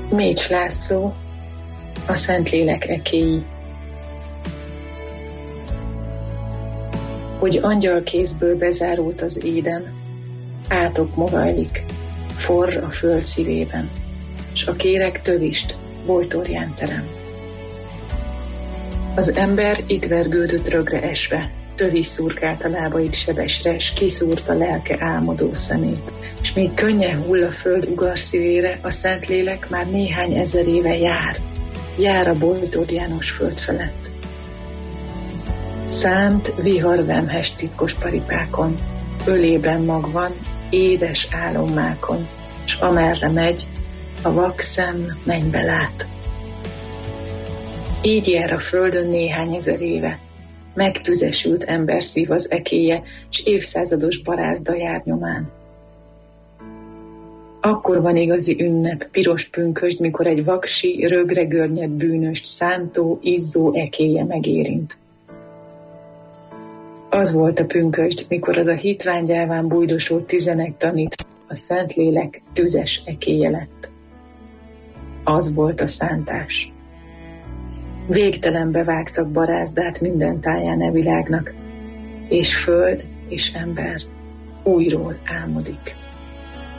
Mécs László, a Szentlélek ekéi. Hogy angyalkézből bezárult az éden, átok morajlik, forr a föld szívében, s a kéreg tövist bojtorján terem. Az ember itt vergődött rögre esve, tövis szurkált a lábait sebesre, s kiszúrta lelke álmodó szemét. És még könnyen hull a föld ugarszívére, a Szentlélek már néhány ezer éve jár a Bojtor János föld felett. Szánt vihar vemhes titkos paripákon, ölében magvan, édes álommákon, s amerre megy, a vak szem mennybe lát. Így jár a földön néhány ezer éve, megtüzesült emberszív az ekéje, s évszázados barázda jár nyomán. Akkor van igazi ünnep, piros pünkösd, mikor egy vaksi, rögre görnyed bűnöst szántó, izzó ekéje megérint. Az volt a pünkösd, mikor az a hitványgyáván bújdosó 11 tanít, a Szentlélek tüzes ekéje lett. Az volt a szántás. Végtelenbe vágtak barázdát minden táján e világnak, és föld és ember újról álmodik.